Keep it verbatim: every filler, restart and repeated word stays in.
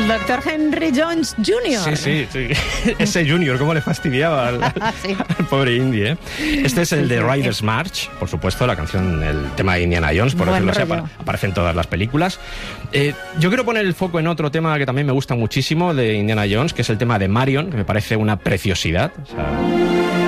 doctor Henry Jones junior Sí, sí, sí. Ese Junior, cómo le fastidiaba al, Sí. al pobre Indy, ¿eh? Este es el Sí, de sí, Riders March, por supuesto, la canción, el tema de Indiana Jones, por Buen decirlo así, rollo. apa- aparece en todas las películas. Eh, yo quiero poner el foco en otro tema que también me gusta muchísimo de Indiana Jones, que es el tema de Marion, que me parece una preciosidad. O sea,